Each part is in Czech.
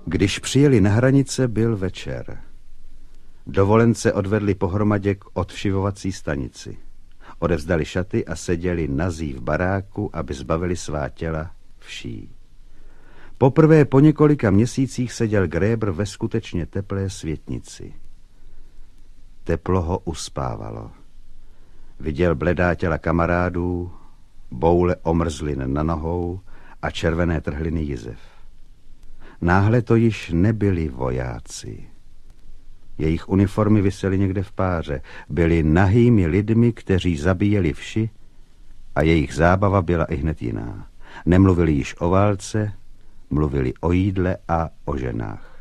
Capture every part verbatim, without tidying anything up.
Když přijeli na hranice, byl večer. Dovolence odvedli pohromadě k odvšivovací stanici. Odevzdali šaty a seděli nazí v baráku, aby zbavili svá těla vší. Poprvé po několika měsících seděl Grébr ve skutečně teplé světnici. Teplo ho uspávalo. Viděl bledá těla kamarádů, boule omrzlin na nohou a červené trhliny jizev. Náhle to již nebyli vojáci. Jejich uniformy visely někde v páře. Byli nahými lidmi, kteří zabíjeli vši, a jejich zábava byla ihned jiná. Nemluvili již o válce, mluvili o jídle a o ženách.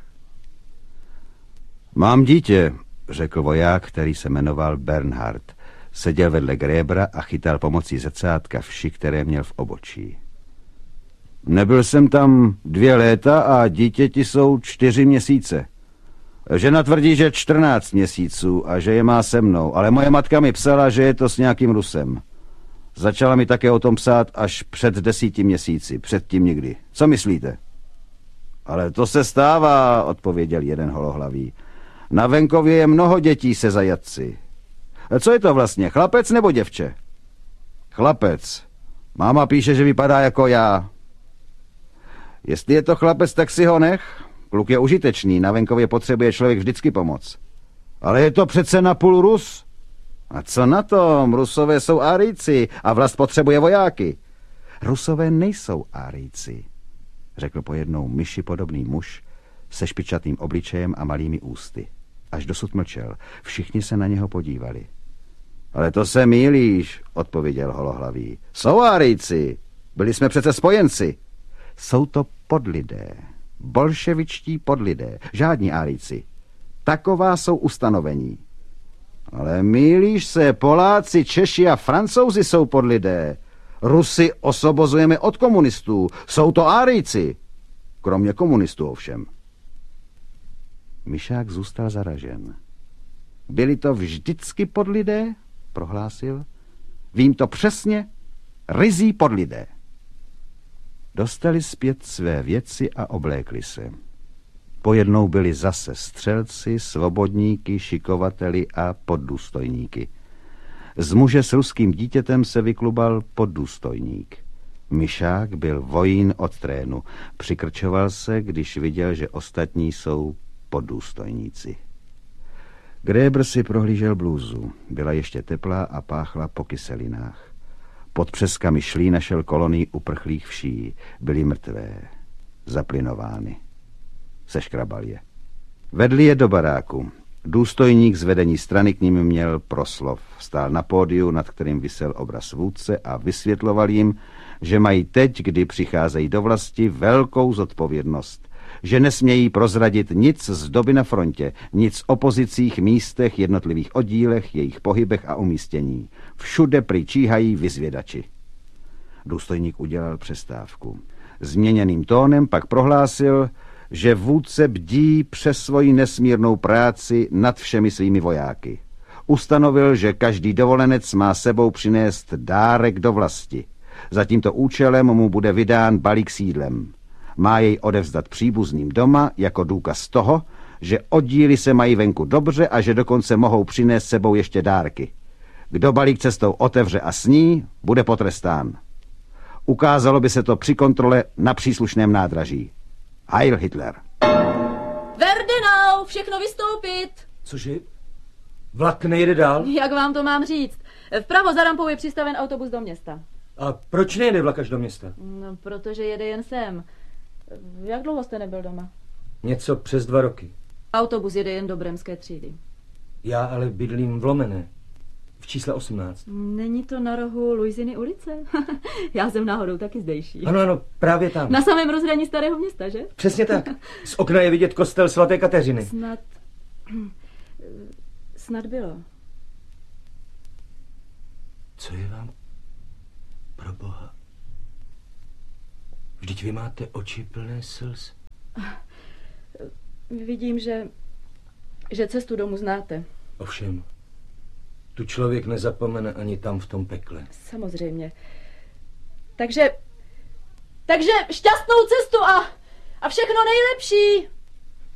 Mám dítě, řekl voják, který se jmenoval Bernhard. Seděl vedle Grébra a chytal pomocí zrcátka vši, které měl v obočí. Nebyl jsem tam dvě léta a dítěti jsou čtyři měsíce. Žena tvrdí, že čtrnáct měsíců a že je má se mnou, ale moje matka mi psala, že je to s nějakým Rusem. Začala mi také o tom psát až před desíti měsíci, předtím nikdy. Co myslíte? Ale to se stává, odpověděl jeden holohlavý. Na venkově je mnoho dětí se zajatci. Co je to vlastně, chlapec nebo děvče? Chlapec. Máma píše, že vypadá jako já. Jestli je to chlapec, tak si ho nech. Kluk je užitečný, na venkově potřebuje člověk vždycky pomoc. Ale je to přece napůl Rus. A co na tom? Rusové jsou Árijci a vlast potřebuje vojáky. Rusové nejsou Árijci, řekl pojednou myši podobný muž se špičatým obličejem a malými ústy. Až dosud mlčel. Všichni se na něho podívali. Ale to se mýlíš, odpověděl holohlavý. Jsou Árijci. Byli jsme přece spojenci. Jsou to podlidé. Bolševičtí podlidé. Žádní Árijci. Taková jsou ustanovení. Ale mýlíš se, Poláci, Češi a Francouzi jsou podlidé. Rusy osvobozujeme od komunistů. Jsou to Árijci. Kromě komunistů ovšem. Myšák zůstal zaražen. Byli to vždycky podlidé, prohlásil. Vím to přesně, ryzí podlidé. Dostali zpět své věci a oblékli se. Pojednou byli zase střelci, svobodníky, šikovateli a poddůstojníky. Z muže s ruským dítětem se vyklubal poddůstojník. Myšák byl vojín od trénu. Přikrčoval se, když viděl, že ostatní jsou poddůstojníci. Grébr si prohlížel blůzu. Byla ještě teplá a páchla po kyselinách. Pod přeskami šlí našel kolonii uprchlých vší. Byly mrtvé, zaplinovány. Seškrabal je. Vedli je do baráku. Důstojník z vedení strany k ním měl proslov. Stál na pódiu, nad kterým visel obraz vůdce a vysvětloval jim, že mají teď, kdy přicházejí do vlasti, velkou zodpovědnost. Že nesmějí prozradit nic z doby na frontě, nic o pozicích, místech, jednotlivých oddílech, jejich pohybech a umístění. Všude prý číhají vyzvědači. Důstojník udělal přestávku. Změněným tónem pak prohlásil, že vůdce bdí přes svoji nesmírnou práci nad všemi svými vojáky. Ustanovil, že každý dovolenec má sebou přinést dárek do vlasti. Za tímto účelem mu bude vydán balík s jídlem. Má jej odevzdat příbuzným doma jako důkaz toho, že oddíly se mají venku dobře a že dokonce mohou přinést sebou ještě dárky. Kdo balík cestou otevře a sní, bude potrestán. Ukázalo by se to při kontrole na příslušném nádraží. Heil Hitler. Verdenau, všechno vystoupit. Cože? Vlak nejede dál? Jak vám to mám říct? Vpravo za rampou je přistaven autobus do města. A proč nejede vlak až do města? No, protože jede jen sem. Jak dlouho jste nebyl doma? Něco přes dva roky. Autobus jede jen do bremské třídy. Já ale bydlím v Lomené. V čísle osmnáct. Není to na rohu Luiziny ulice? Já jsem náhodou taky zdejší. Ano, ano, právě tam. Na samém rozhraní starého města, že? Přesně tak. Z okna je vidět kostel svaté Kateřiny. Snad... Snad bylo. Co je vám? Pro Boha. Vždyť vy máte oči plné slz. Vidím, že... že cestu domů znáte. Ovšem, tu člověk nezapomene ani tam v tom pekle. Samozřejmě. Takže... Takže šťastnou cestu a... a všechno nejlepší.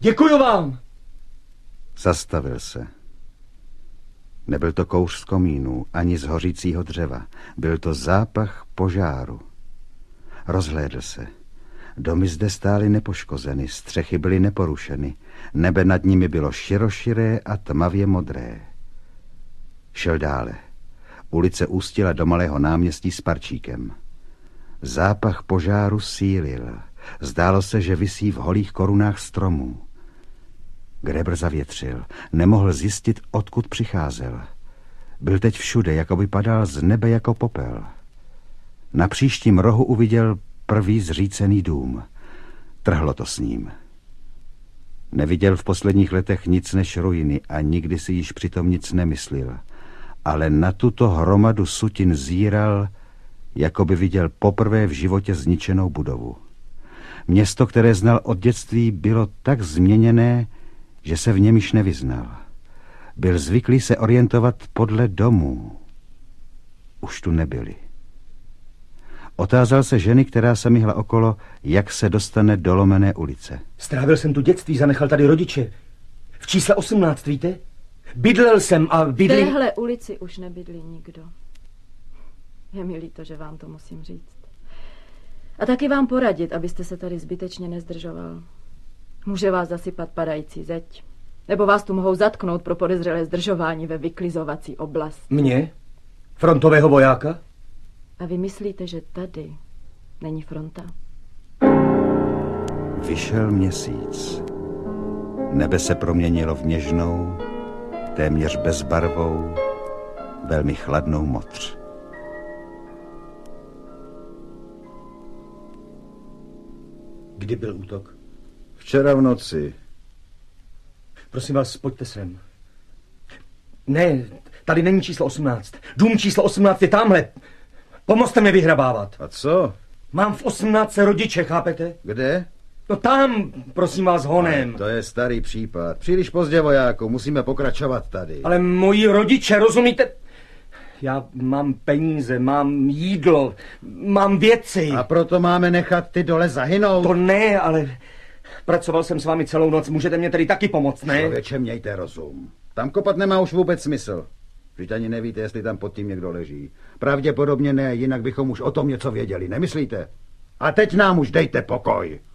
Děkuju vám! Zastavil se. Nebyl to kouř z komínu, ani z hořícího dřeva. Byl to zápach požáru. Rozhlédl se. Domy zde stály nepoškozeny, střechy byly neporušeny. Nebe nad nimi bylo široširé a tmavě modré. Šel dále. Ulice ústila do malého náměstí s parčíkem. Zápach požáru sílil. Zdálo se, že visí v holých korunách stromů. Grebr zavětřil. Nemohl zjistit, odkud přicházel. Byl teď všude, jako by padal z nebe jako popel. Na příštím rohu uviděl prvý zřícený dům. Trhlo to s ním. Neviděl v posledních letech nic než ruiny a nikdy si již přitom nic nemyslel. Ale na tuto hromadu sutin zíral, jako by viděl poprvé v životě zničenou budovu. Město, které znal od dětství, bylo tak změněné, že se v něm již nevyznal. Byl zvyklý se orientovat podle domů. Už tu nebyli. Otázal se ženy, která se myhla okolo, jak se dostane do lomené ulice. Strávil jsem tu dětství, zanechal tady rodiče. V čísle osmnáct, víte? Bydlel jsem a bydlí... V téhle ulici už nebydlí nikdo. Je mi líto, že vám to musím říct. A taky vám poradit, abyste se tady zbytečně nezdržoval. Může vás zasypat padající zeď. Nebo vás tu mohou zatknout pro podezřelé zdržování ve vyklizovací oblasti. Mě? Frontového vojáka? A vy myslíte, že tady není fronta? Vyšel měsíc. Nebe se proměnilo v něžnou, téměř bezbarvou, velmi chladnou modř. Kdy byl útok? Včera v noci. Prosím vás, pojďte sem. Ne, tady není číslo osmnáct. Dům číslo osmnáct je tamhle. Pomozte mi vyhrabávat. A co? Mám v osmnáctce rodiče, chápete? Kde? No tam, prosím vás, honem. Ale to je starý případ. Příliš pozdě, vojáku, musíme pokračovat tady. Ale moji rodiče, rozumíte? Já mám peníze, mám jídlo, mám věci. A proto máme nechat ty dole zahynout? To ne, ale pracoval jsem s vámi celou noc, můžete mě tedy taky pomoct, ne? Člověče, mějte rozum. Tam kopat nemá už vůbec smysl. Vždyť ani nevíte, jestli tam pod tím někdo leží. Pravděpodobně ne, jinak bychom už o tom něco věděli, nemyslíte? A teď nám už dejte pokoj.